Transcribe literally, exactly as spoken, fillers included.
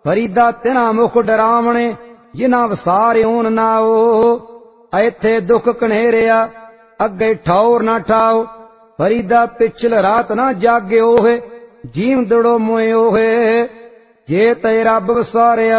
फरीदा तिना मुख डरावणे जिन्हां वसारियोन नाओ। ऐथे दुख कनेरिया अगे ठौर ना ठाओ। फरीदा पिछल रात ना जाग्यो है जीव दड़ो मोयो है। जे ते रब वसारिया